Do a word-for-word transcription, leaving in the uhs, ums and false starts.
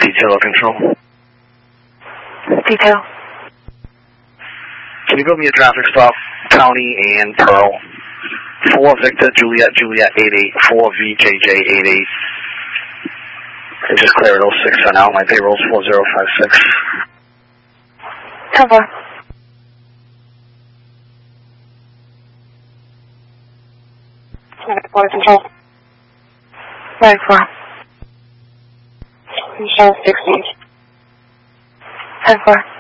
Detail control. Detail. Can you build me a traffic stop, County and Pearl? four Victor Juliet Juliet eight eight, four V J J eight eight. And just clear at oh six for now. My payroll's four zero five six. Cover. Water control. nine four. Control sixteen. ten four.